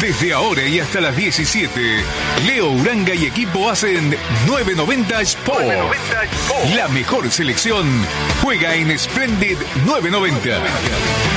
Desde ahora y hasta las 17, Leo Uranga y equipo hacen 990 Sport. La mejor selección juega en Splendid 990.